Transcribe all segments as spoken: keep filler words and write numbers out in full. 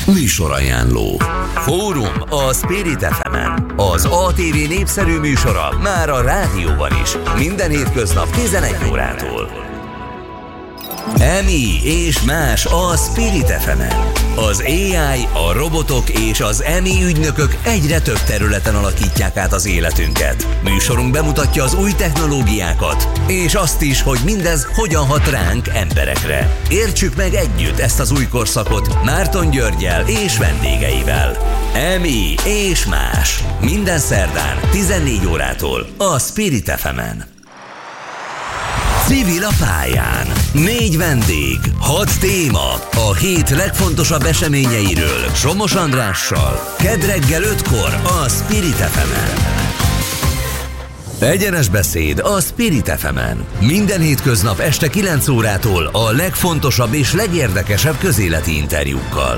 Műsorajánló. Fórum a Spirit ef emen. Az á té vé népszerű műsora már a rádióban is. Minden hétköznap tizenegy órától. Emi és más a Spirit ef emen. Az á i, a robotok és az Emi ügynökök egyre több területen alakítják át az életünket. Műsorunk bemutatja az új technológiákat, és azt is, hogy mindez hogyan hat ránk, emberekre. Értsük meg együtt ezt az új korszakot Márton Györggyel és vendégeivel. Emi és más. Minden szerdán tizennégy órától a Spirit ef emen. Civil a pályán. Négy vendég, hat téma. A hét legfontosabb eseményeiről Somos Andrással. Kedd reggel ötkor a Spirit ef emen. Egyenes beszéd a Spirit ef emen. Minden hétköznap este kilenc órától a legfontosabb és legérdekesebb közéleti interjúkkal.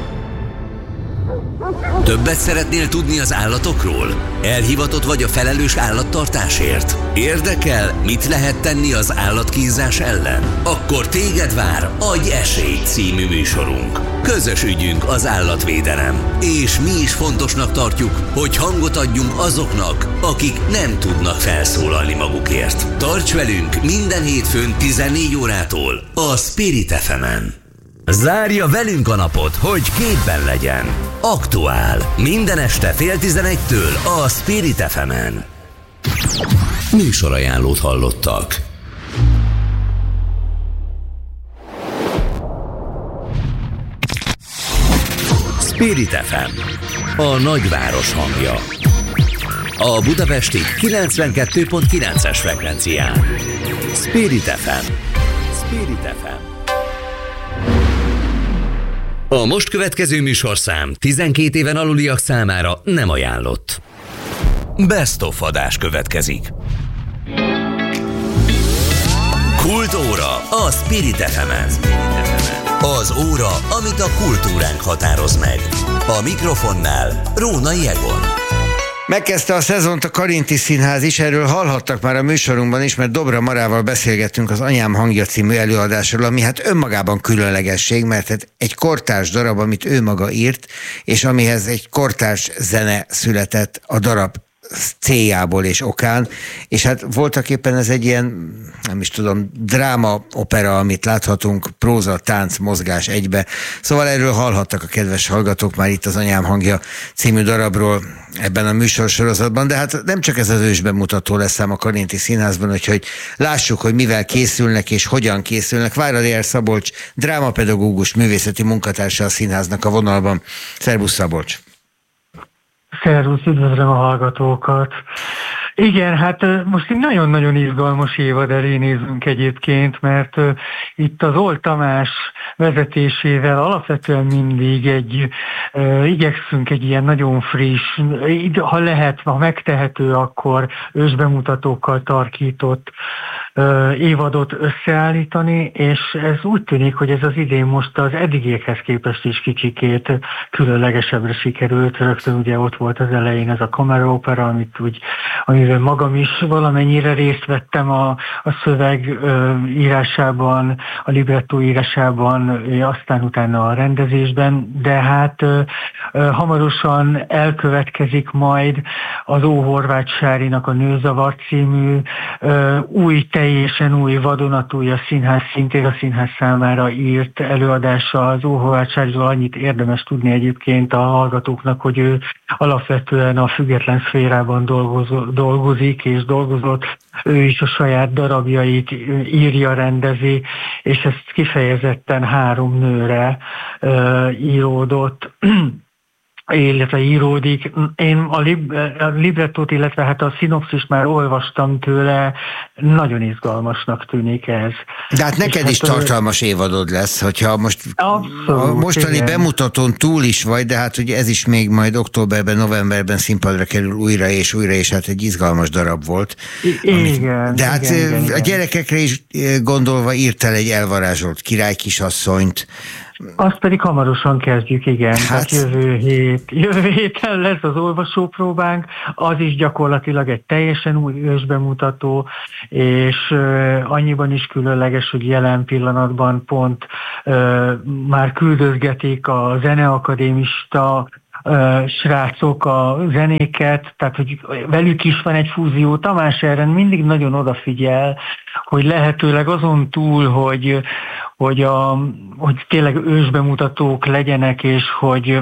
Többet szeretnél tudni az állatokról? Elhivatott vagy a felelős állattartásért? Érdekel, mit lehet tenni az állatkínzás ellen? Akkor téged vár Adj esélyt című műsorunk. Közös ügyünk az állatvédelem. És mi is fontosnak tartjuk, hogy hangot adjunk azoknak, akik nem tudnak felszólalni magukért. Tarts velünk minden hétfőn tizennégy órától a Spirit ef emen. Zárja velünk a napot, hogy képben legyen. Aktuál. Minden este fél tizenegytől a Spirit ef emen. Műsorajánlót hallottak. Spirit ef em. A nagyváros hangja. A budapesti kilencvenkettő pont kilences frekvencián. Spirit ef em. Spirit ef em. A most következő műsorszám tizenkét éven aluliak számára nem ajánlott. Best of adás következik. Kultóra a Spirit ef emen. Az óra, amit a kultúránk határoz meg. A mikrofonnál Rónai Egon. Megkezdte a szezont a Karinti Színház is, erről hallhattak már a műsorunkban is, mert Dobra Marával beszélgettünk az Anyám hangja című előadásról, ami hát önmagában különlegesség, mert hát egy kortárs darab, amit ő maga írt, és amihez egy kortárs zene született a darab céljából és okán, és hát voltak éppen ez egy ilyen, nem is tudom, dráma, opera, amit láthatunk, próza, tánc, mozgás egybe. Szóval erről hallhattak a kedves hallgatók már itt az Anyám hangja című darabról ebben a műsorsorozatban, de hát nem csak ez az ősbemutató lesz ám a Karinti Színházban, úgyhogy lássuk, hogy mivel készülnek és hogyan készülnek. Váradi R. Szabolcs, drámapedagógus, művészeti munkatársa a színháznak a vonalban. Szervusz, Szabolcs! Szervusz, üdvözlöm a hallgatókat! Igen, hát most egy nagyon-nagyon izgalmas évad elé nézünk egyébként, mert uh, itt az Old Tamás vezetésével alapvetően mindig egy, uh, igyekszünk egy ilyen nagyon friss, ha lehet, ha megtehető, akkor ősbemutatókkal tarkított uh, évadot összeállítani, és ez úgy tűnik, hogy ez az idén most az eddigiekhez képest is kicsikét különlegesebbre sikerült. Rögtön ugye ott volt az elején ez a Kamera Opera, amit úgy, amivel magam is valamennyire részt vettem a, a szöveg ö, írásában, a librettó írásában, aztán utána a rendezésben, de hát ö, ö, hamarosan elkövetkezik majd az Ó. Horváth Sárinak a Nőzavar című ö, új, teljesen új, vadonatúj, a színház szintén a színház számára írt előadása. Az Ó. Horváth Sáriról annyit érdemes tudni egyébként a hallgatóknak, hogy ő alapvetően a független szférában dolgoz, dolgozik és dolgozott, ő is a saját darabjait írja, rendezi, és ezt kifejezetten három nőre uh, íródott, illetve íródik. Én a, lib- a librettót, illetve hát a szinopszist már olvastam tőle, nagyon izgalmasnak tűnik ez. De hát neked és is hát tartalmas évadod lesz, hogyha most abszolút, a mostani igen. bemutatón túl is vagy, de hát ugye ez is még majd októberben, novemberben színpadra kerül újra és újra, és hát egy izgalmas darab volt. I- amit, igen. De hát igen, igen, a gyerekekre is gondolva írtál egy elvarázsolt királykisasszonyt, Azt pedig hamarosan kezdjük, igen. Hát jövő, hét, jövő héten lesz az olvasópróbánk, az is gyakorlatilag egy teljesen új ősbemutató, és uh, annyiban is különleges, hogy jelen pillanatban pont uh, már küldözgetik a zeneakadémista Uh, srácok a zenéket, tehát hogy velük is van egy fúzió. Tamás erre mindig nagyon odafigyel, hogy lehetőleg azon túl, hogy, hogy, a, hogy tényleg ősbemutatók legyenek, és hogy,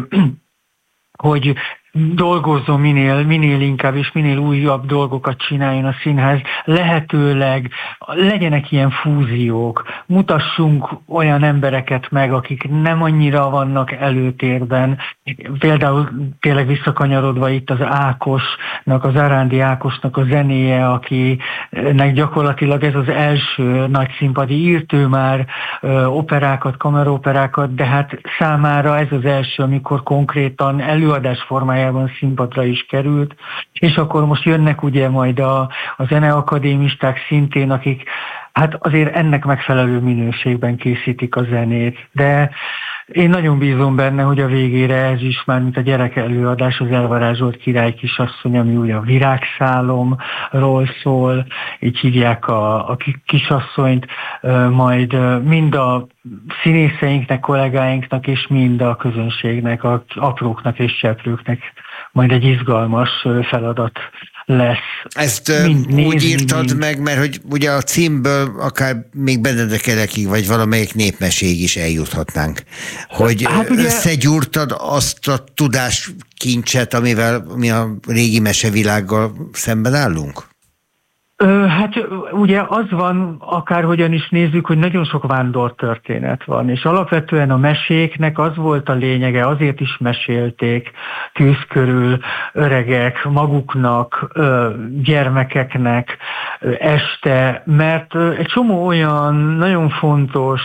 hogy dolgozzon minél, minél inkább és minél újabb dolgokat csináljon a színház, lehetőleg legyenek ilyen fúziók, mutassunk olyan embereket meg, akik nem annyira vannak előtérben, például tényleg visszakanyarodva itt az Ákosnak, az Arándi Ákosnak a zenéje, akinek gyakorlatilag ez az első nagy színpadi, írt ő már ö, operákat, kameraoperákat, de hát számára ez az első, amikor konkrétan előadás formájában színpadra is került, és akkor most jönnek ugye majd a, a zeneakadémisták szintén, akik hát azért ennek megfelelő minőségben készítik a zenét, de én nagyon bízom benne, hogy a végére ez is már, mint a gyerek előadás, az Elvarázsolt király kisasszony, ami ugye a virágszálomról szól, így hívják a, a kisasszonyt, majd mind a színészeinknek, kollégáinknak, és mind a közönségnek, a apróknak és cseprőknek majd egy izgalmas feladat lesz. Ezt mind, úgy nézni, írtad mind. meg, mert hogy ugye a címből akár még Benedek Elekig, vagy valamelyik népmeséig is eljuthatnánk. Hogy hát ugye, összegyúrtad azt a tudáskincset, amivel mi a régi mesevilággal szemben állunk? Hát ugye az van, akárhogyan is nézzük, hogy nagyon sok vándortörténet van, és alapvetően a meséknek az volt a lényege, azért is mesélték tűz körül öregek maguknak, gyermekeknek este, mert egy csomó olyan nagyon fontos,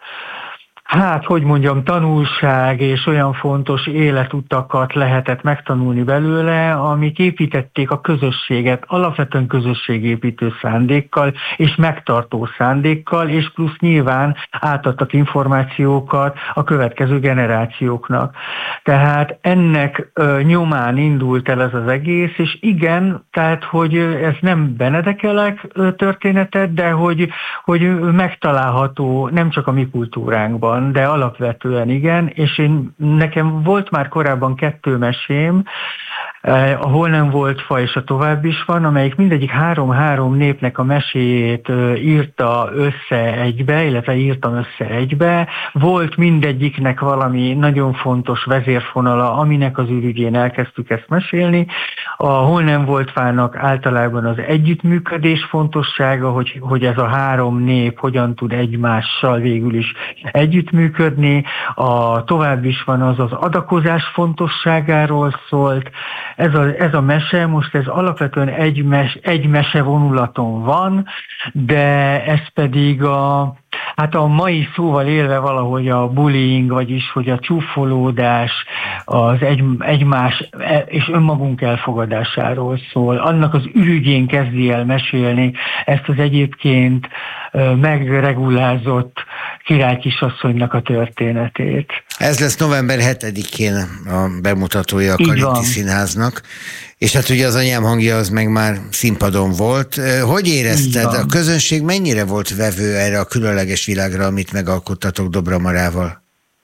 hát, hogy mondjam, tanulság és olyan fontos életutakat lehetett megtanulni belőle, amik építették a közösséget, alapvetően közösségépítő szándékkal és megtartó szándékkal, és plusz nyilván átadtak információkat a következő generációknak. Tehát ennek ö, nyomán indult el ez az egész, és igen, tehát, hogy ez nem Benedek Elek története, de hogy, hogy megtalálható nem csak a mi kultúránkban, de alapvetően igen, és én, nekem volt már korábban kettő mesém, ahol nem volt fa, és a tovább is van, amelyik mindegyik három-három népnek a meséjét írta össze egybe, illetve írtam össze egybe. Volt mindegyiknek valami nagyon fontos vezérfonala, aminek az ürügyén elkezdtük ezt mesélni. A hol nem volt fának általában az együttműködés fontossága, hogy, hogy ez a három nép hogyan tud egymással végül is együttműködni. A tovább is van az az adakozás fontosságáról szólt. Ez a, ez a mese, most ez alapvetően egy, mes, egy mese vonulaton van, de ez pedig a, hát a mai szóval élve valahogy a bullying, vagyis hogy a csúfolódás, az egy, egymás és önmagunk elfogadásáról szól. Annak az ürügyén kezdi el mesélni ezt az egyébként megregulázott királykisasszonynak a történetét. Ez lesz november hetedikén a bemutatója a Karinti Színháznak, és hát ugye az Anyám hangja az meg már színpadon volt. Hogy érezted? A közönség mennyire volt vevő erre a különleges világra, amit megalkottatok Dobra Marával?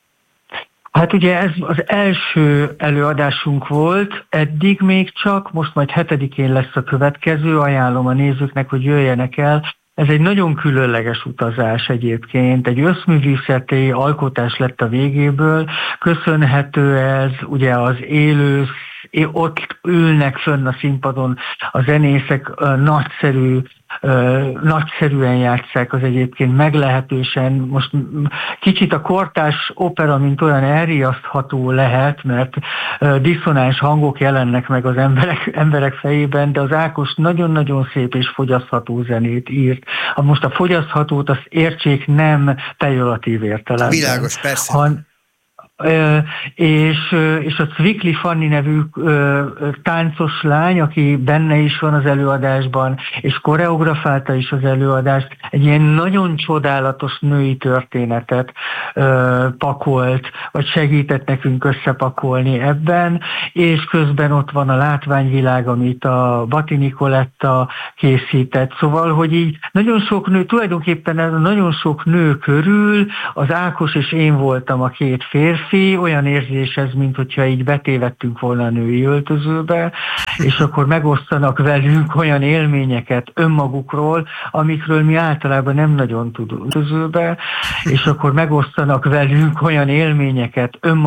Hát ugye ez az első előadásunk volt, eddig még csak, most majd hetedikén lesz a következő, ajánlom a nézőknek, hogy jöjjenek el. Ez egy nagyon különleges utazás egyébként, egy összművészeti alkotás lett a végéből, köszönhető ez ugye az élő, ott ülnek fönn a színpadon a zenészek, nagyszerű, nagyszerűen játsszák az egyébként meglehetősen, most kicsit a kortárs opera, mint olyan elriasztható lehet, mert diszonáns hangok jelennek meg az emberek, emberek fejében, de az Ákos nagyon-nagyon szép és fogyasztható zenét írt. Most a fogyaszthatót azt értsék nem pejoratív értelemben. Világos, persze. Han, és, és a Cvikli Fanni nevű táncos lány, aki benne is van az előadásban, és koreografálta is az előadást, egy ilyen nagyon csodálatos női történetet pakolt, vagy segített nekünk összepakolni ebben, és közben ott van a látványvilág, amit a Bati Nikoletta készített. Szóval, hogy így nagyon sok nő, tulajdonképpen ez nagyon sok nő körül az Ákos és én voltam a két férfi, olyan érzés ez, mint hogyha így betévettünk volna a női öltözőbe, és akkor megosztanak velünk olyan élményeket önmagukról, amikről mi általában nem nagyon tudunk öltözőbe, és akkor megosztanak velünk olyan élményeket önmagukról,